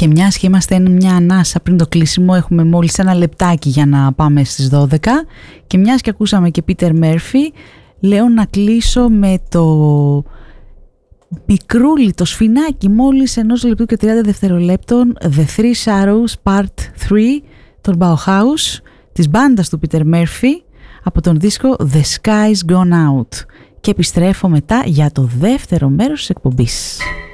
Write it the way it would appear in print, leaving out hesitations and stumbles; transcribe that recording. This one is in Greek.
Και μιας και είμαστε μια ανάσα πριν το κλείσιμο, έχουμε μόλις ένα λεπτάκι για να πάμε στις 12, και μιας και ακούσαμε και Peter Murphy, λέω να κλείσω με το μικρούλι, το σφινάκι μόλις 1 λεπτού και 30 δευτερολέπτων, The Three Shadows Part 3 των Bauhaus, της μπάντας του Peter Murphy, από τον δίσκο The Sky's Gone Out. Και επιστρέφω μετά για το δεύτερο μέρος της εκπομπής.